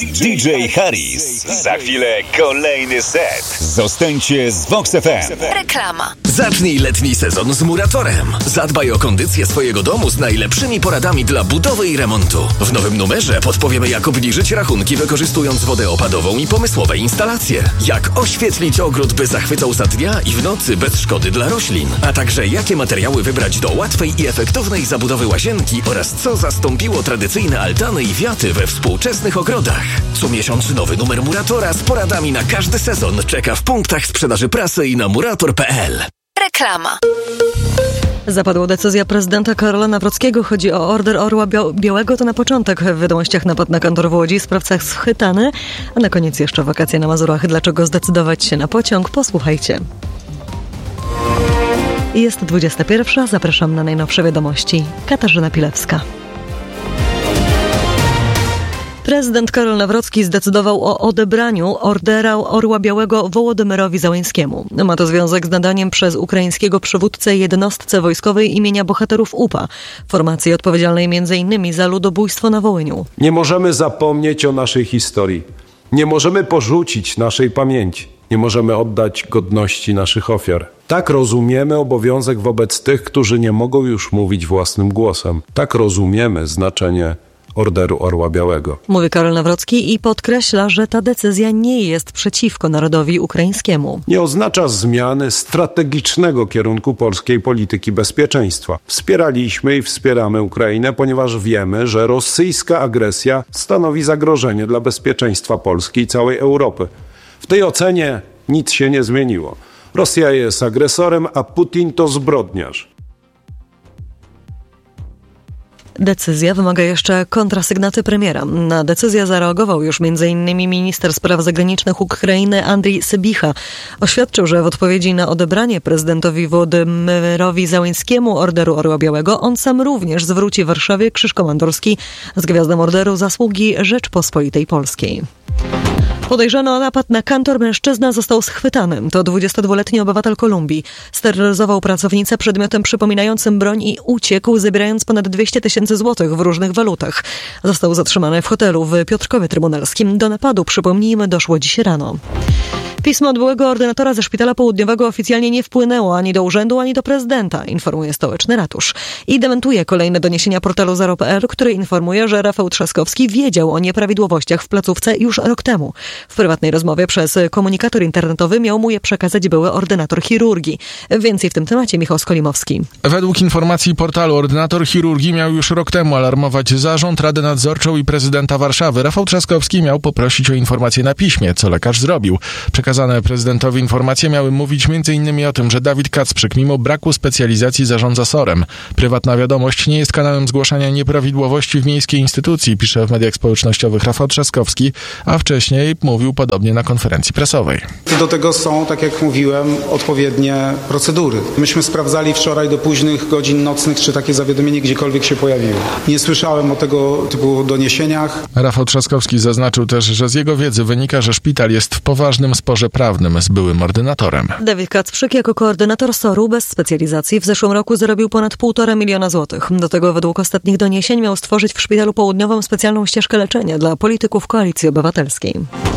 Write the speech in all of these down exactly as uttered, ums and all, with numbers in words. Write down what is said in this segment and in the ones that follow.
D J Harris. Za chwilę kolejny set. Zostańcie z Vox F M. Reklama. Zacznij letni sezon z Muratorem. Zadbaj o kondycję swojego domu z najlepszymi poradami dla budowy i remontu. W nowym numerze podpowiemy, jak obniżyć rachunki, wykorzystując wodę opadową i pomysłowe instalacje. Jak oświetlić ogród, by zachwycał za dnia i w nocy bez szkody dla roślin. A także jakie materiały wybrać do łatwej i efektownej zabudowy łazienki oraz co zastąpiło tradycyjne altany i wiaty we współczesnych ogrodach. Co miesiąc nowy numer Muratora z poradami na każdy sezon czeka w punktach sprzedaży prasy i na murator kropka p l. Reklama. Zapadła decyzja prezydenta Karola Nawrockiego. Chodzi o order Orła Białego. To na początek w wiadomościach napad na kantor w Łodzi. Sprawca schwytany. A na koniec jeszcze wakacje na Mazurach. Dlaczego zdecydować się na pociąg? Posłuchajcie. Jest dwudziesta pierwsza. Zapraszam na najnowsze wiadomości. Katarzyna Pilewska. Prezydent Karol Nawrocki zdecydował o odebraniu ordera Orła Białego Wołodymyrowi Załęskiemu. Ma to związek z nadaniem przez ukraińskiego przywódcę jednostce wojskowej imienia bohaterów U P A, formacji odpowiedzialnej między innymi za ludobójstwo na Wołyniu. Nie możemy zapomnieć o naszej historii. Nie możemy porzucić naszej pamięci. Nie możemy oddać godności naszych ofiar. Tak rozumiemy obowiązek wobec tych, którzy nie mogą już mówić własnym głosem. Tak rozumiemy znaczenie orderu Orła Białego. Mówi Karol Nawrocki i podkreśla, że ta decyzja nie jest przeciwko narodowi ukraińskiemu. Nie oznacza zmiany strategicznego kierunku polskiej polityki bezpieczeństwa. Wspieraliśmy i wspieramy Ukrainę, ponieważ wiemy, że rosyjska agresja stanowi zagrożenie dla bezpieczeństwa Polski i całej Europy. W tej ocenie nic się nie zmieniło. Rosja jest agresorem, a Putin to zbrodniarz. Decyzja wymaga jeszcze kontrasygnaty premiera. Na decyzję zareagował już między innymi minister spraw zagranicznych Ukrainy Andrii Sybicha. Oświadczył, że w odpowiedzi na odebranie prezydentowi Wołodymyrowi Załęskiemu orderu Orła Białego on sam również zwróci Warszawie krzyż komandorski z gwiazdą orderu Zasługi Rzeczpospolitej Polskiej. Podejrzany o napad na kantor mężczyzna został schwytany. To dwudziestodwuletni obywatel Kolumbii. Sterylizował pracownicę przedmiotem przypominającym broń i uciekł, zabierając ponad dwieście tysięcy złotych w różnych walutach. Został zatrzymany w hotelu w Piotrkowie Trybunalskim. Do napadu, przypomnijmy, doszło dziś rano. Pismo od byłego ordynatora ze Szpitala Południowego oficjalnie nie wpłynęło ani do urzędu, ani do prezydenta, informuje stołeczny ratusz. I dementuje kolejne doniesienia portalu zero kropka p l, który informuje, że Rafał Trzaskowski wiedział o nieprawidłowościach w placówce już rok temu. W prywatnej rozmowie przez komunikator internetowy miał mu je przekazać były ordynator chirurgii. Więcej w tym temacie Michał Skolimowski. Według informacji portalu ordynator chirurgii miał już rok temu alarmować zarząd, Radę Nadzorczą i prezydenta Warszawy. Rafał Trzaskowski miał poprosić o informację na piśmie, co lekarz zrobił. Przekazane prezydentowi informacje miały mówić między innymi o tym, że Dawid Kacprzyk mimo braku specjalizacji zarządza sorem. Prywatna wiadomość nie jest kanałem zgłaszania nieprawidłowości w miejskiej instytucji, pisze w mediach społecznościowych Rafał Trzaskowski, a wcześniej mówił podobnie na konferencji prasowej. Do tego są, tak jak mówiłem, odpowiednie procedury. Myśmy sprawdzali wczoraj do późnych godzin nocnych, czy takie zawiadomienie gdziekolwiek się pojawiło. Nie słyszałem o tego typu doniesieniach. Rafał Trzaskowski zaznaczył też, że z jego wiedzy wynika, że szpital jest w poważnym sporze prawnym z byłym ordynatorem. Dawid Kacprzyk jako koordynator soru bez specjalizacji w zeszłym roku zarobił ponad półtora miliona złotych. Do tego według ostatnich doniesień miał stworzyć w Szpitalu Południowym specjalną ścieżkę leczenia dla polityków Koalicji Obywatelskiej.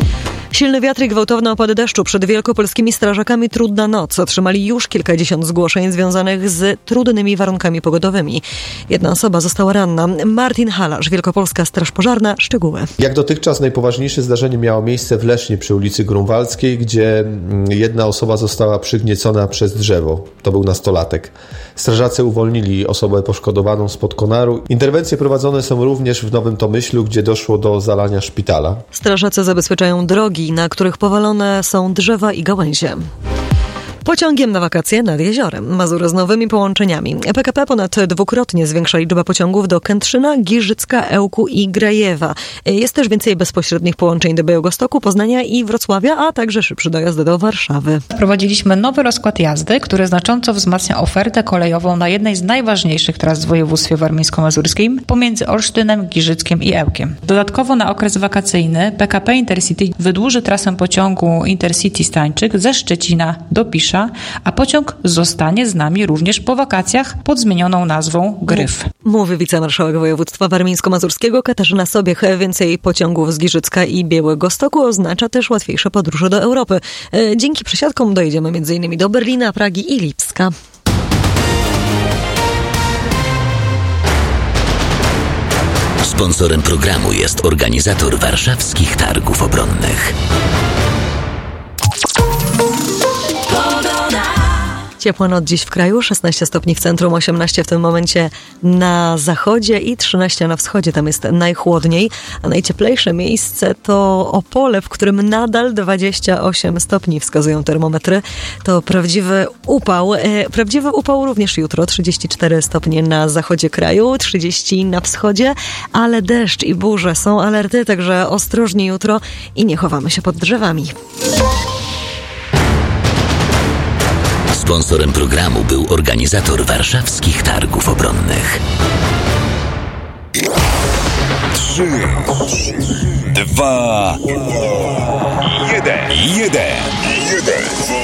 Silny wiatr i gwałtowne opady deszczu przed wielkopolskimi strażakami trudna noc. Otrzymali już kilkadziesiąt zgłoszeń związanych z trudnymi warunkami pogodowymi. Jedna osoba została ranna. Martin Halarz, Wielkopolska Straż Pożarna. Szczegóły. Jak dotychczas najpoważniejsze zdarzenie miało miejsce w Lesznie przy ulicy Grunwaldzkiej, gdzie jedna osoba została przygniecona przez drzewo. To był nastolatek. Strażacy uwolnili osobę poszkodowaną spod konaru. Interwencje prowadzone są również w Nowym Tomyślu, gdzie doszło do zalania szpitala. Strażacy zabezpieczają drogi, na których powalone są drzewa i gałęzie. Pociągiem na wakacje nad jeziorem. Mazury z nowymi połączeniami. P K P ponad dwukrotnie zwiększa liczbę pociągów do Kętrzyna, Giżycka, Ełku i Grajewa. Jest też więcej bezpośrednich połączeń do Białegostoku, Poznania i Wrocławia, a także szybszy dojazd do Warszawy. Wprowadziliśmy nowy rozkład jazdy, który znacząco wzmacnia ofertę kolejową na jednej z najważniejszych tras w województwie warmińsko-mazurskim pomiędzy Olsztynem, Giżyckiem i Ełkiem. Dodatkowo na okres wakacyjny P K P Intercity wydłuży trasę pociągu Intercity Stańczyk ze Szczecina do Pisza Zawisza, a pociąg zostanie z nami również po wakacjach pod zmienioną nazwą Gryf. Mówi wicemarszałek województwa warmińsko-mazurskiego Katarzyna Sobiech. Więcej pociągów z Giżycka i Białegostoku oznacza też łatwiejsze podróże do Europy. Dzięki przesiadkom dojedziemy m.in. do Berlina, Pragi i Lipska. Sponsorem programu jest organizator warszawskich targów obronnych. Ciepła noc dziś w kraju, szesnaście stopni w centrum, osiemnaście w tym momencie na zachodzie i trzynaście na wschodzie. Tam jest najchłodniej, a najcieplejsze miejsce to Opole, w którym nadal dwadzieścia osiem stopni wskazują termometry. To prawdziwy upał. Prawdziwy upał również jutro, trzydzieści cztery stopnie na zachodzie kraju, trzydzieści na wschodzie, ale deszcz i burze są alerty, także ostrożnie jutro i nie chowamy się pod drzewami. Sponsorem programu był organizator warszawskich targów obronnych. Trzy, dwa, jeden, jeden, jeden.